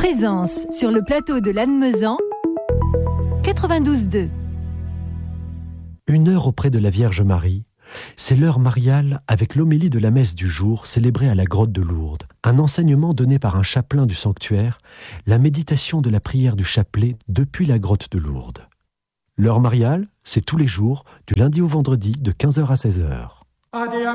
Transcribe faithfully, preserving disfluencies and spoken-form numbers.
Présence sur le plateau de Lannemezan, quatre-vingt-douze deux. Une heure auprès de la Vierge Marie, c'est l'heure mariale avec l'homélie de la messe du jour célébrée à la grotte de Lourdes. Un enseignement donné par un chapelain du sanctuaire, la méditation de la prière du chapelet depuis la grotte de Lourdes. L'heure mariale, c'est tous les jours, du lundi au vendredi, de quinze heures à seize heures.